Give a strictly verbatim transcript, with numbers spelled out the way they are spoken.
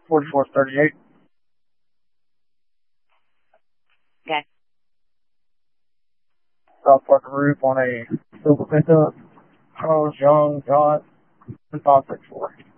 forty-four thirty-eight. Okay. South Park roof on a silver pickup. Charles Young, John, five six four.